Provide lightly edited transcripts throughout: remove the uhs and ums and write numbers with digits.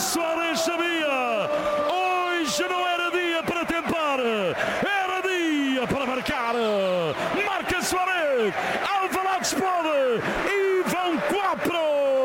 Suárez sabia, hoje não era dia para tentar, era dia para marcar. Marca Suárez, Alvalade explode e vão 4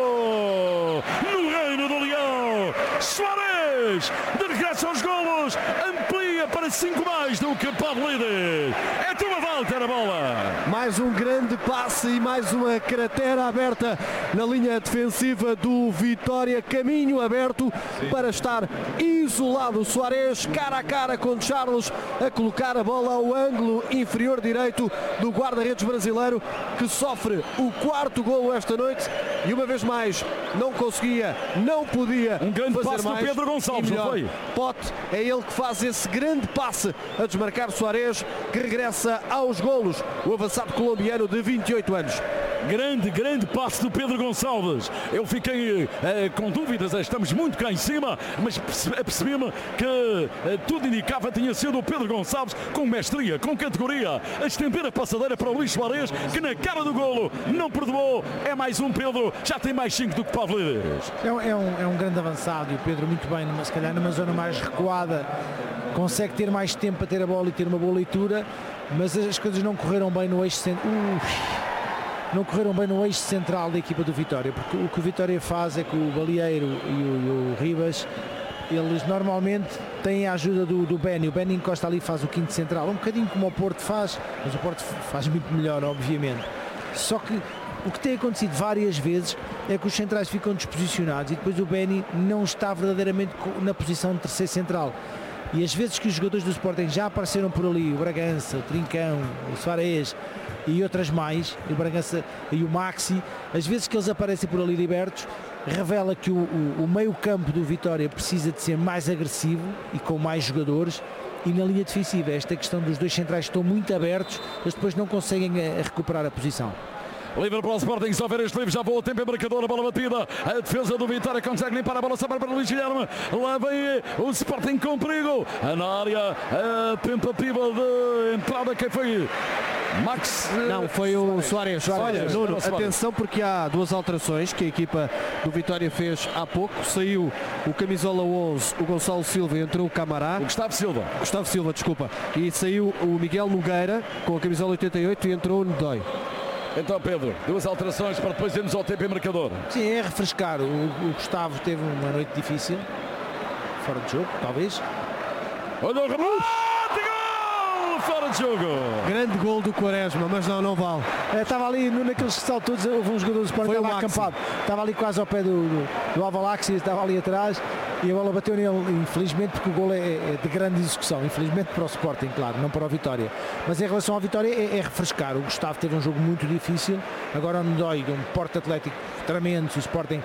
no Reino do Leão. Suárez, de regresso aos golos, amplia para 5 mais do que Pavlidis. É tua volta a bola. Mais um grande passe e mais uma cratera aberta na linha defensiva do Vitória. Caminho aberto para estar isolado. Suárez cara a cara com Charles, a colocar a bola ao ângulo inferior direito do guarda-redes brasileiro, que sofre o 4º golo esta noite e uma vez mais não conseguia, não podia. Um grande fazer passe do mais. Pedro Gonçalves, não foi? Pote é ele que faz esse grande passe a desmarcar Suárez, que regressa aos golos, o avançado colombiano de 28 anos. Grande passe do Pedro Gonçalves. Eu fiquei com dúvidas, estamos muito cá em cima, mas percebi-me que tudo indicava tinha sido o Pedro Gonçalves, com mestria, com categoria, a estender a passadeira para o Luís Suárez, que na cara do golo não perdoou. É mais um Pedro, já tem mais 5 do que Pavlidis. É um grande avançado e o Pedro muito bem, se calhar numa zona mais recuada, consegue ter mais tempo para ter a bola e ter uma boa leitura, mas as coisas não correram bem no eixo central. Não correram bem no eixo central da equipa do Vitória, porque o que o Vitória faz é que o Balieiro e o Ribas, eles normalmente têm a ajuda do Benny. O Benny encosta ali e faz o quinto central, um bocadinho como o Porto faz, mas o Porto faz muito melhor, obviamente. Só que o que tem acontecido várias vezes é que os centrais ficam desposicionados e depois o Benny não está verdadeiramente na posição de terceiro central. E as vezes que os jogadores do Sporting já apareceram por ali, o Bragança, o Trincão, o Suárez e outras mais, o Bragança e o Maxi, as vezes que eles aparecem por ali libertos, revela que o meio campo do Vitória precisa de ser mais agressivo e com mais jogadores. E na linha defensiva, esta questão dos dois centrais estão muito abertos, eles depois não conseguem recuperar a posição. Livre para o Sporting, só ver este livre, já voa o tempo embarcador, a bola batida, a defesa do Vitória consegue limpar a bola, sobra para Luís Guilherme, lá vem o Sporting com perigo, na área, a tentativa de entrada, quem foi? Max? Não, foi o Suárez. Olha, Nuno, Suárez. atenção, porque há duas alterações que a equipa do Vitória fez há pouco. Saiu o camisola 11, o Gonçalo Silva, entrou o Camará. O Gustavo Silva, desculpa. E saiu o Miguel Nogueira com a camisola 88 e entrou o Ndói. Então, Pedro, duas alterações para depois irmos ao tempo em marcador. Sim, é refrescar. O Gustavo teve uma noite difícil, fora de jogo, talvez. Olha o remate, gol! Fora de jogo. Grande gol do Quaresma, mas não vale. Estava ali, naqueles saltos, houve um jogador do Sporting Foi o lá Maxi. acampado. Estava ali quase ao pé do Alvalaxi, estava ali atrás. E a bola bateu nele, infelizmente, porque o gol é de grande execução. Infelizmente para o Sporting, claro, não para o Vitória. Mas em relação ao Vitória é refrescar. O Gustavo teve um jogo muito difícil. Agora não dói, um porte atlético tremendo. Se o Sporting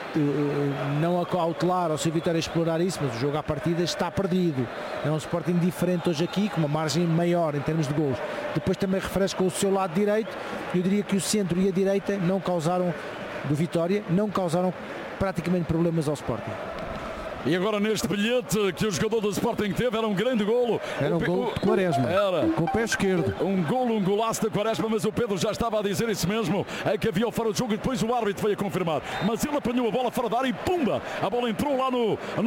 não acautelar ou se o Vitória explorar isso, mas o jogo à partida está perdido. É um Sporting diferente hoje aqui, com uma margem maior em termos de gols. Depois também refresca o seu lado direito. Eu diria que o centro e a direita não causaram, do Vitória, não causaram praticamente problemas ao Sporting. E agora neste bilhete que o jogador do Sporting teve, era um grande golo. Era um golo de Quaresma, era com o pé esquerdo. Um golaço de Quaresma, mas o Pedro já estava a dizer isso mesmo, é que havia o fora de jogo e depois o árbitro veio a confirmar. Mas ele apanhou a bola fora da área e pumba! A bola entrou lá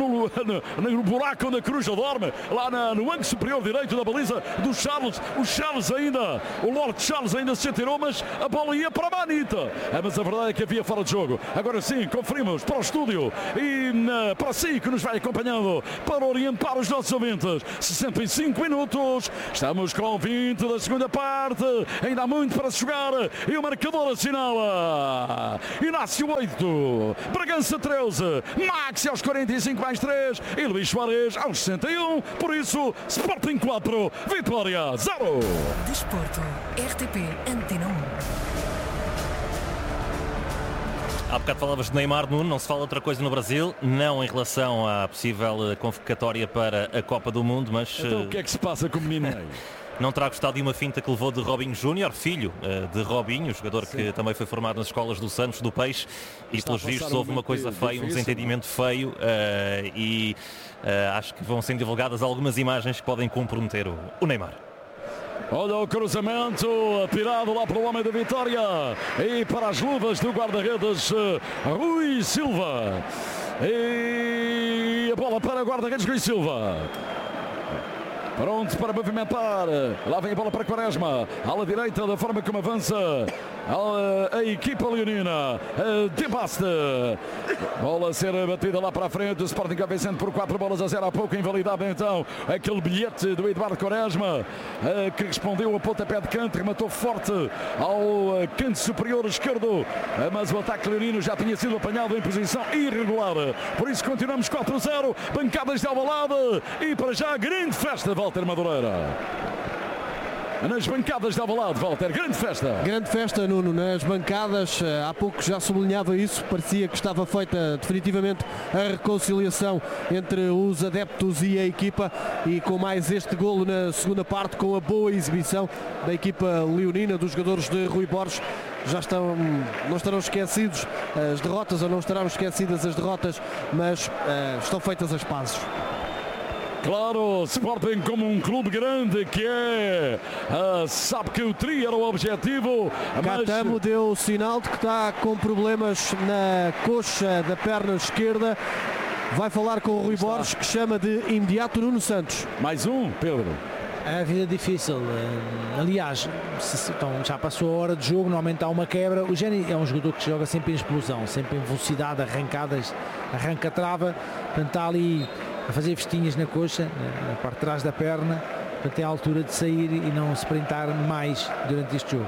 no buraco onde a Coruja dorme, lá no ângulo superior direito da baliza do Charles. O Charles ainda, o Lord Charles ainda se atirou, mas a bola ia para a Manita. Mas a verdade é que havia fora de jogo. Agora sim, conferimos para o estúdio e para si que nos vai acompanhando para orientar os nossos ouvintes. 65 minutos, estamos com 20 da segunda parte, ainda há muito para se jogar e o marcador assinala Inácio 8, Bragança 13, Maxi aos 45 mais 3 e Luís Suárez aos 61, por isso Sporting 4, Vitória 0. Desporto, RTP Antena 1. Há bocado falavas de Neymar, Nuno, não se fala outra coisa no Brasil, não em relação à possível convocatória para a Copa do Mundo, mas... Então o que é que se passa com o menino Ney? Não terá gostado de uma finta que levou de Robinho Júnior, filho de Robinho, jogador que também foi formado nas escolas do Santos, do Peixe, e pelos vistos houve uma coisa feia, um desentendimento feio, e acho que vão sendo divulgadas algumas imagens que podem comprometer o Neymar. Olha o cruzamento, atirado lá pelo homem da Vitória e para as luvas do guarda-redes Rui Silva. E bola para guarda-redes Rui Silva. Pronto para movimentar. Lá vem a bola para Quaresma. Ala direita, da forma como avança a equipa leonina. De Baste. Bola a ser batida lá para a frente. O Sporting vencendo por 4-0 há pouco. Invalidado então aquele bilhete do Eduardo Quaresma, que respondeu a pontapé de canto. Rematou forte ao canto superior esquerdo. Mas o ataque leonino já tinha sido apanhado em posição irregular. Por isso continuamos 4-0. Bancadas de Alvalade. E para já grande festa, Walter Madureira. Nas bancadas de Alvalade, Walter, grande festa. Grande festa, Nuno, nas bancadas. Há pouco já sublinhava isso. Parecia que estava feita definitivamente a reconciliação entre os adeptos e a equipa. E com mais este golo na segunda parte, com a boa exibição da equipa leonina, dos jogadores de Rui Borges, não estarão esquecidos as derrotas, ou não estarão esquecidas as derrotas, mas estão feitas as pazes. Claro, Sporting como um clube grande que é, sabe que o tri era o objetivo. Catamo deu o sinal de que está com problemas na coxa da perna esquerda. Vai falar com o Rui Borges, que chama de imediato Nuno Santos. Mais um, Pedro. É a vida difícil. Aliás, então, já passou a hora de jogo, normalmente há uma quebra. O Geni é um jogador que joga sempre em explosão, sempre em velocidade, arrancadas, arranca a trava, portanto está ali a fazer vestinhas na coxa, na parte de trás da perna, portanto é a altura de sair e não sprintar mais durante este jogo.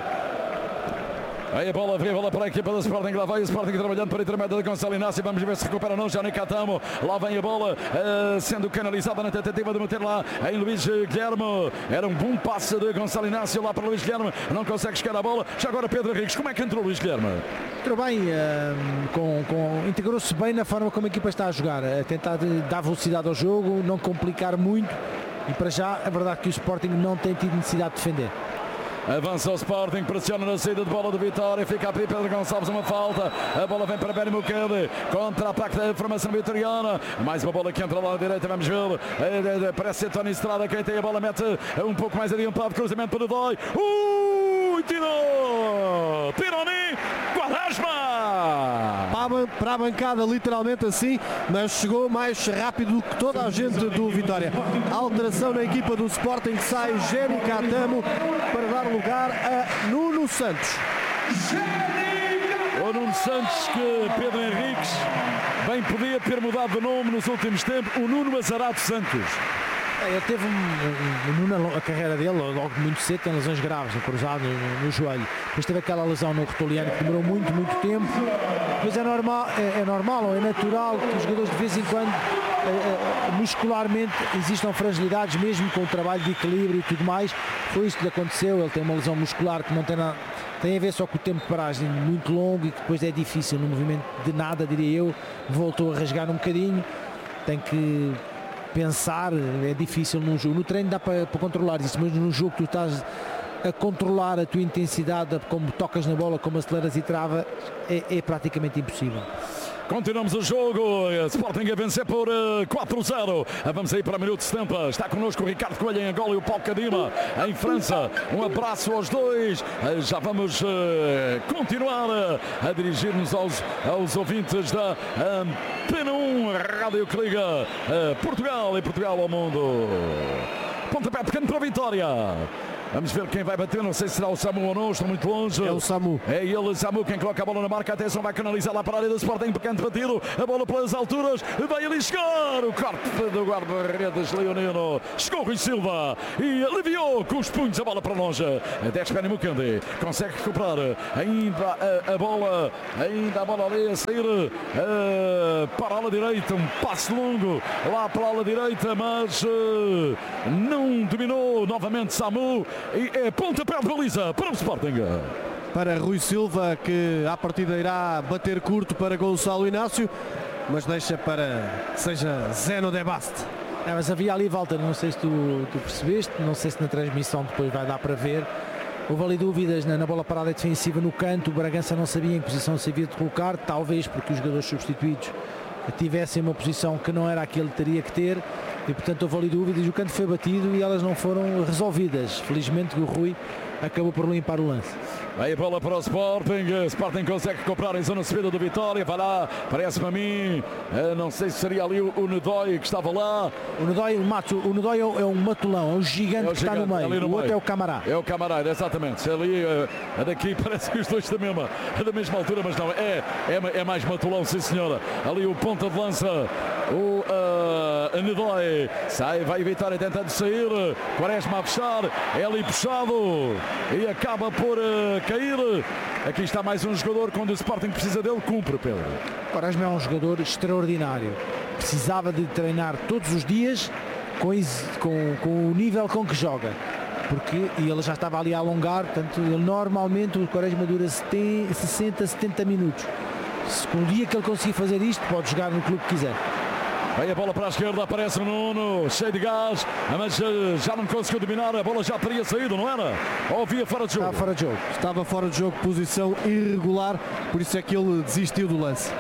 Aí a bola, vem a bola para a equipa do Sporting, lá vai o Sporting trabalhando para a intermédio de Gonçalo Inácio, vamos ver se recupera ou não, já nem Catamo, lá vem a bola sendo canalizada na tentativa de meter lá em Luís Guilherme, era um bom passe de Gonçalo Inácio lá para Luís Guilherme, não consegue chegar a bola, já agora Pedro Henriques, como é que entrou Luís Guilherme? Entrou bem, integrou-se bem na forma como a equipa está a jogar, a tentar dar velocidade ao jogo, não complicar muito, e para já é verdade que o Sporting não tem tido necessidade de defender. Avança o Sporting, pressiona na saída de bola de Vitória, fica a Pedro Gonçalves, uma falta, a bola vem para Benny Mukele, contra-ataque da formação vitoriana, mais uma bola que entra lá à direita, vamos ver, parece ser Tony Estrada quem tem a bola, mete um pouco mais adiantado, cruzamento para o Dói, tirou, Pironi, Quaresma! Para a bancada, literalmente assim, mas chegou mais rápido do que toda a gente do Vitória. Alteração na equipa do Sporting, sai Geni Catamo para dar lugar a Nuno Santos. O Nuno Santos, que Pedro Henriques bem podia ter mudado de nome nos últimos tempos, o Nuno Azarato Santos. Ele teve a carreira dele, logo muito cedo, tem lesões graves no cruzado, no joelho. Depois teve aquela lesão no rotuliano que demorou muito tempo. Mas é normal ou é natural que os jogadores de vez em quando, muscularmente, existam fragilidades, mesmo com o trabalho de equilíbrio e tudo mais. Foi isso que lhe aconteceu, ele tem uma lesão muscular que não tem nada, tem a ver só com o tempo de paragem muito longo e que depois é difícil no movimento de nada, diria eu. Voltou a rasgar um bocadinho, tem que pensar, é difícil num jogo. No treino dá para controlar isso, mas no jogo tu estás a controlar a tua intensidade, como tocas na bola, como aceleras e trava, é praticamente impossível. Continuamos o jogo, Sporting a vencer por 4-0. Vamos aí para o minuto 70. Está connosco o Ricardo Coelho em Angola e o Paulo Cadima em França. Um abraço aos dois. Já vamos continuar a dirigir-nos aos ouvintes da Antena 1, rádio que liga Portugal e Portugal ao mundo. Pontapé pequeno para a Vitória. Vamos ver quem vai bater, não sei se será o Samu ou não, estou muito longe. É o Samu. É ele, Samu, quem coloca a bola na marca. Atenção, vai canalizar lá para a área do Sporting, pequeno batido, a bola pelas alturas, vai ali chegar o corte do guarda-redes leonino. Chegou Rui Silva e aliviou com os punhos a bola para longe. Desce Benny Mukele, consegue recuperar ainda a bola ali a sair para a ala direita, um passe longo lá para a ala direita, mas não dominou novamente Samu. E é pontapé de baliza para o Sporting. Para Rui Silva, que à partida irá bater curto para Gonçalo Inácio, mas deixa para que seja Zeno de Baste. Mas havia ali, Walter, não sei se tu percebeste, não sei se na transmissão depois vai dar para ver. Houve ali dúvidas na bola parada defensiva no canto, o Bragança não sabia em que posição se havia de colocar, talvez porque os jogadores substituídos tivessem uma posição que não era a que ele teria que ter. E portanto houve ali dúvidas, o canto foi batido e elas não foram resolvidas. Felizmente o Rui acabou por limpar o lance. Aí a bola para o Sporting. Sporting consegue comprar em zona subida do Vitória. Vai lá, parece-me a mim. Não sei se seria ali o Nedói que estava lá. O Nedói é um matulão, é um gigante que está no meio. O outro é o Camará. É o Camará, exatamente. Ali, daqui parece que os dois da mesma altura, mas não, é mais matulão, sim senhora. Ali o ponta de lança, o Nedói, vai Vitória tentando sair. Quaresma a fechar, é ali puxado e acaba por cair. Aqui está mais um jogador, quando o Sporting precisa dele, cumpre, Pedro. Quaresma é um jogador extraordinário. Precisava de treinar todos os dias com o nível com que joga. E ele já estava ali a alongar, portanto, normalmente o Quaresma dura 60, 70 minutos. Com o dia que ele conseguir fazer isto, pode jogar no clube que quiser. Vem a bola para a esquerda, aparece o Nuno, cheio de gás, mas já não conseguiu dominar, a bola já teria saído, não era? Ou havia fora de jogo? Estava fora de jogo. Estava fora de jogo, posição irregular, por isso é que ele desistiu do lance.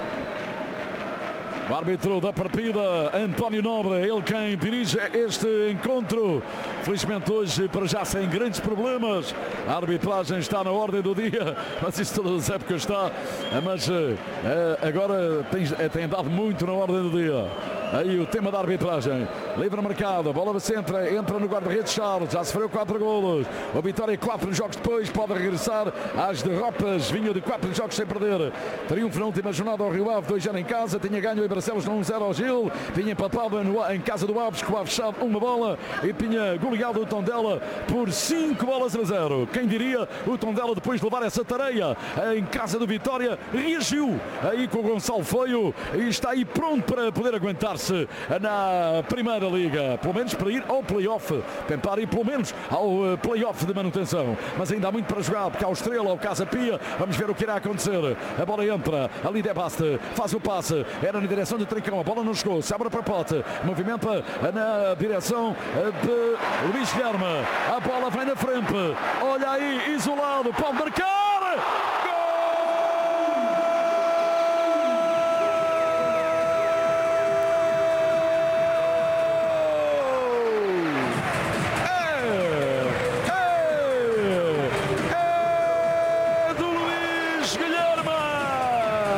O árbitro da partida, António Nobre, ele quem dirige este encontro. Felizmente hoje, para já sem grandes problemas, a arbitragem está na ordem do dia, mas isso todas as épocas está, mas agora tem dado muito na ordem do dia. Aí o tema da arbitragem, livre marcado, a bola entra no guarda-redes Charles, já sofreu 4 golos, o Vitória 4 jogos depois, pode regressar às derrotas, vinha de 4 jogos sem perder, triunfo na última jornada ao Rio Ave, 2-0 em casa, tinha ganho em Barcelos 1-0 ao Gil, tinha empatado em casa do Aves, com o Aves fechado uma bola, e tinha goleado o Tondela por 5-0. Quem diria, o Tondela depois de levar essa tareia em casa do Vitória, reagiu aí com o Gonçalo Feio e está aí pronto para poder aguentar na Primeira Liga, pelo menos para ir ao play-off, tentar ir pelo menos ao play-off de manutenção, mas ainda há muito para jogar, porque há o Estrela, o Casa Pia, vamos ver o que irá acontecer. A bola entra, ali Debaste faz o passe, era na direção do Trincão, a bola não chegou, se abre para Pote, movimenta na direção de Luís Guilherme, a bola vem na frente, olha aí, isolado, pode marcar!